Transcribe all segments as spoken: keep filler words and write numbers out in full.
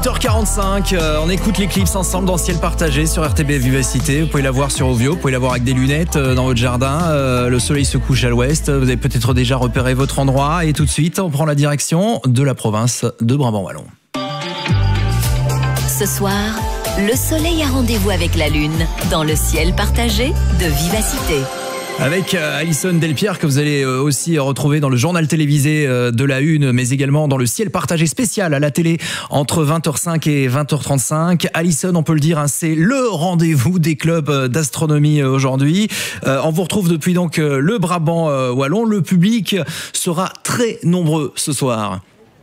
huit heures quarante-cinq, euh, on écoute l'éclipse ensemble dans Ciel Partagé sur R T B Vivacité. Vous pouvez la voir sur Ovio, vous pouvez la voir avec des lunettes euh, dans votre jardin. Euh, le soleil se couche à l'ouest, vous avez peut-être déjà repéré votre endroit. Et tout de suite, on prend la direction de la province de Brabant-Wallon. Ce soir, le soleil a rendez-vous avec la lune dans le Ciel Partagé de Vivacité. Avec euh, Alison Delpierre que vous allez euh, aussi retrouver dans le journal télévisé euh, de la Une, mais également dans le Ciel Partagé spécial à la télé entre vingt heures cinq et vingt heures trente-cinq. Alison, on peut le dire, hein, c'est le rendez-vous des clubs euh, d'astronomie euh, aujourd'hui. Euh, on vous retrouve depuis donc euh, le Brabant euh, Wallon. Le public sera très nombreux ce soir.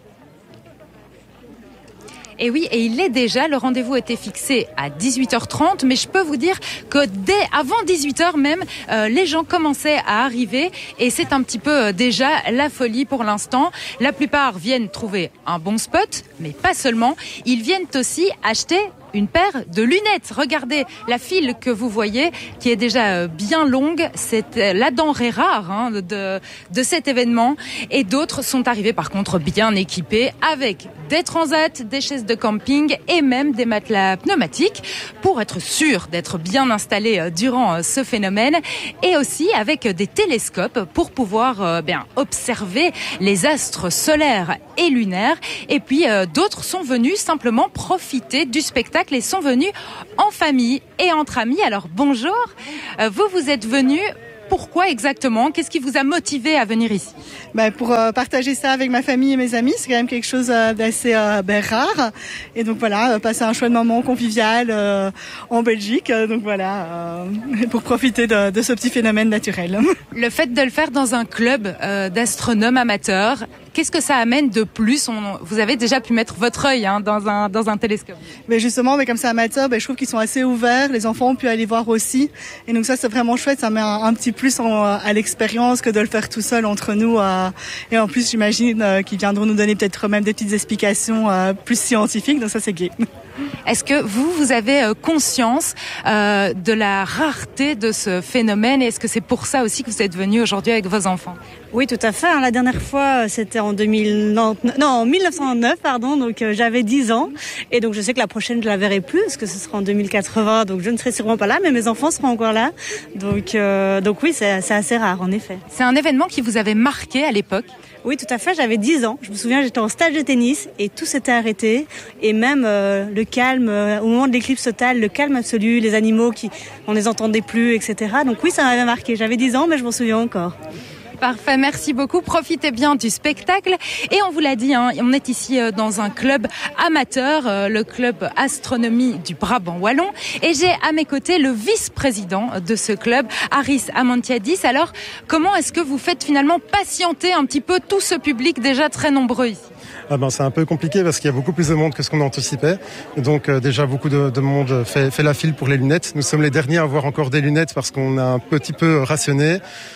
Et oui, et il l'est déjà. Le rendez-vous était fixé à dix-huit heures trente, mais je peux vous dire que dès avant dix-huit heures même, euh, les gens commençaient à arriver et c'est un petit peu euh, déjà la folie pour l'instant. La plupart viennent trouver un bon spot, mais pas seulement. Ils viennent aussi acheter une paire de lunettes. Regardez la file que vous voyez, qui est déjà bien longue. C'est la denrée rare hein, de, de cet événement. Et d'autres sont arrivés par contre bien équipés avec des transats, des chaises de camping et même des matelas pneumatiques pour être sûr d'être bien installés durant ce phénomène. Et aussi avec des télescopes pour pouvoir euh, bien observer les astres solaires et lunaires. Et puis euh, d'autres sont venus simplement profiter du spectacle et sont venus en famille et entre amis. Alors bonjour, vous vous êtes venus, pourquoi exactement? Qu'est-ce qui vous a motivé à venir ici? Ben pour euh, partager ça avec ma famille et mes amis, c'est quand même quelque chose euh, d'assez euh, ben, rare. Et donc voilà, euh, passer un chouette moment convivial euh, en Belgique. Euh, donc voilà, euh, pour profiter de, de ce petit phénomène naturel. Le fait de le faire dans un club euh, d'astronomes amateurs, qu'est-ce que ça amène de plus? On, Vous avez déjà pu mettre votre œil hein, dans, un, dans un télescope. Mais justement, mais comme c'est amateur, ben, je trouve qu'ils sont assez ouverts. Les enfants ont pu aller voir aussi. Et donc ça, c'est vraiment chouette. Ça met un, un petit plus en, à l'expérience que de le faire tout seul entre nous. Euh, et en plus, j'imagine euh, qu'ils viendront nous donner peut-être même des petites explications euh, plus scientifiques. Donc ça, c'est gai. Est-ce que vous, vous avez conscience euh, de la rareté de ce phénomène? Et est-ce que c'est pour ça aussi que vous êtes venus aujourd'hui avec vos enfants? Oui, tout à fait. La dernière fois, c'était en deux mille neuf, non, en mille neuf cent neuf, pardon. Donc, euh, j'avais dix ans. Et donc, je sais que la prochaine, je la verrai plus, parce que ce sera en deux mille quatre-vingts. Donc, je ne serai sûrement pas là, mais mes enfants seront encore là. Donc, euh, donc oui, c'est, c'est assez rare, en effet. C'est un événement qui vous avait marqué à l'époque? Oui, tout à fait. J'avais dix ans. Je me souviens, j'étais en stage de tennis et tout s'était arrêté. Et même euh, le calme, euh, au moment de l'éclipse totale, le calme absolu, les animaux qui, on les entendait plus, et cetera. Donc oui, ça m'avait marqué. J'avais dix ans, mais je m'en souviens encore. Parfait, merci beaucoup. Profitez bien du spectacle. Et on vous l'a dit, hein, on est ici dans un club amateur, euh, le club Astronomie du Brabant Wallon. Et j'ai à mes côtés le vice-président de ce club, Aris Amantiadis. Alors, comment est-ce que vous faites finalement patienter un petit peu tout ce public déjà très nombreux ici? Ah ben, c'est un peu compliqué parce qu'il y a beaucoup plus de monde que ce qu'on anticipait. Donc euh, déjà beaucoup de, de monde fait, fait la file pour les lunettes. Nous sommes les derniers à avoir encore des lunettes parce qu'on a un petit peu rationné.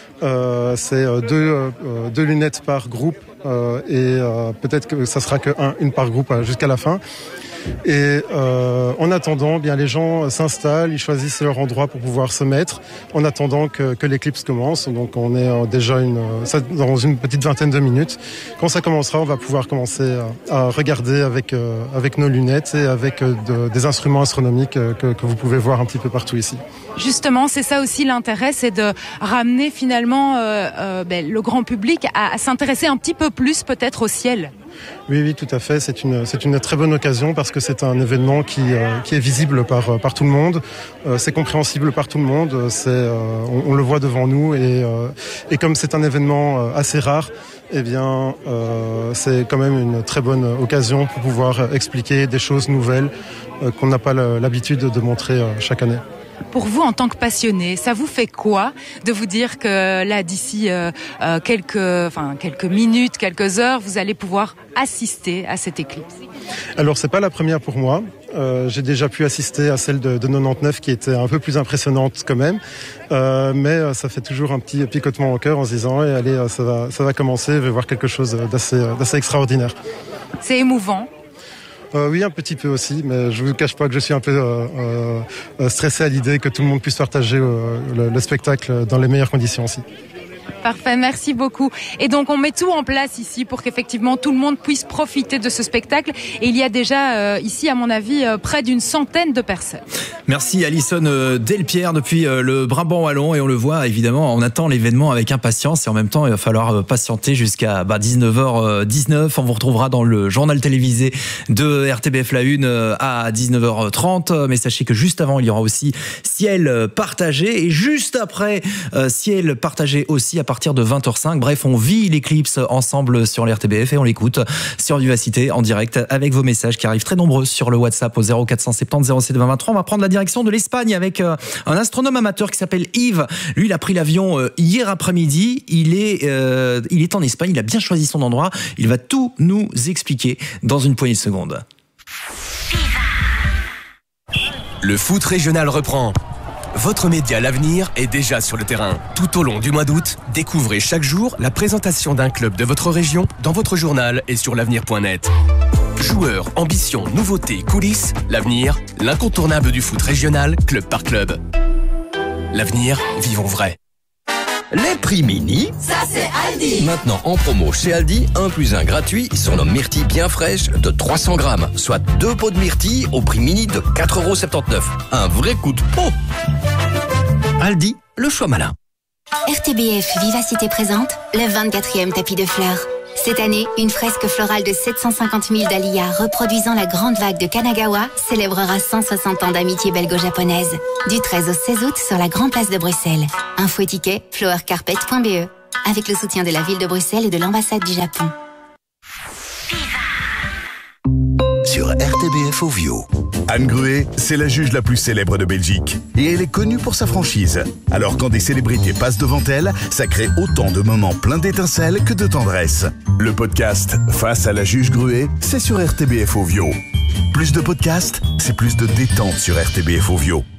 Euh, c'est euh, deux, euh, deux lunettes par groupe euh, et euh, peut-être que ça sera que un, une par groupe jusqu'à la fin. Et euh, en attendant, bien les gens s'installent, ils choisissent leur endroit pour pouvoir se mettre, en attendant que, que l'éclipse commence. Donc on est déjà une, ça, dans une petite vingtaine de minutes. Quand ça commencera, on va pouvoir commencer à, à regarder avec euh, avec nos lunettes et avec euh, de, des instruments astronomiques euh, que, que vous pouvez voir un petit peu partout ici. Justement, c'est ça aussi l'intérêt, c'est de ramener finalement euh, euh, ben, le grand public à, à s'intéresser un petit peu plus peut-être au ciel. Oui, oui, tout à fait. C'est une, c'est une très bonne occasion parce que c'est un événement qui, euh, qui est visible par, par tout le monde. Euh, c'est compréhensible par tout le monde. C'est, euh, on, on le voit devant nous et, euh, et comme c'est un événement assez rare, eh bien, euh, c'est quand même une très bonne occasion pour pouvoir expliquer des choses nouvelles euh, qu'on n'a pas l'habitude de montrer euh, chaque année. Pour vous, en tant que passionné, ça vous fait quoi de vous dire que là, d'ici euh, euh, quelques, enfin quelques minutes, quelques heures, vous allez pouvoir assister à cette éclipse? Alors, c'est pas la première pour moi. Euh, j'ai déjà pu assister à celle de, de quatre-vingt-dix-neuf qui était un peu plus impressionnante quand même, euh, mais ça fait toujours un petit picotement au cœur en se disant eh, allez, ça va, ça va commencer, je vais voir quelque chose d'assez, d'assez extraordinaire. C'est émouvant. Euh, oui, un petit peu aussi, mais je vous cache pas que je suis un peu euh, euh, stressé à l'idée que tout le monde puisse partager euh, le, le spectacle dans les meilleures conditions aussi. Parfait, merci beaucoup. Et donc on met tout en place ici pour qu'effectivement tout le monde puisse profiter de ce spectacle. Et il y a déjà euh, ici, à mon avis, euh, près d'une centaine de personnes. Merci Alison euh, Delpierre depuis euh, le Brabant wallon, et on le voit évidemment, on attend l'événement avec impatience, et en même temps il va falloir euh, patienter jusqu'à bah, dix-neuf heures dix-neuf. On vous retrouvera dans le journal télévisé de R T B F La Une euh, à dix-neuf heures trente. Mais sachez que juste avant il y aura aussi Ciel partagé, et juste après euh, Ciel partagé aussi à partir de vingt heures cinq. Bref, on vit l'éclipse ensemble sur l'R T B F et on l'écoute sur Vivacité en direct avec vos messages qui arrivent très nombreux sur le WhatsApp au zéro quatre cent soixante-dix zéro sept vingt vingt-trois. On va prendre la direction de l'Espagne avec euh, un astronome amateur qui s'appelle Yves. Lui, il a pris l'avion euh, hier après-midi. Il est, euh, il est en Espagne. Il a bien choisi son endroit. Il va tout nous expliquer dans une poignée de secondes. Le foot régional reprend. Votre média L'Avenir est déjà sur le terrain. Tout au long du mois d'août, découvrez chaque jour la présentation d'un club de votre région dans votre journal et sur l'avenir point net. Joueurs, ambitions, nouveautés, coulisses, L'Avenir, l'incontournable du foot régional, club par club. L'Avenir, vivons vrai. Les prix mini, ça c'est Aldi. Maintenant en promo chez Aldi, un plus un gratuit sur nos myrtilles bien fraîches de trois cents grammes, soit deux pots de myrtilles au prix mini de quatre euros soixante-dix-neuf. Un vrai coup de pot. Aldi, le choix malin. R T B F Vivacité présente le vingt-quatrième tapis de fleurs. Cette année, une fresque florale de sept cent cinquante mille dahlias reproduisant la grande vague de Kanagawa célébrera cent soixante ans d'amitié belgo-japonaise. Du treize au seize août sur la Grande Place de Bruxelles. Info et ticket flowercarpet point b e avec le soutien de la ville de Bruxelles et de l'ambassade du Japon. Sur R T B F Ovio. Anne Gruet, c'est la juge la plus célèbre de Belgique. Et elle est connue pour sa franchise. Alors quand des célébrités passent devant elle, ça crée autant de moments pleins d'étincelles que de tendresse. Le podcast Face à la juge Gruet, c'est sur R T B F Ovio. Plus de podcasts, c'est plus de détente sur R T B F Ovio.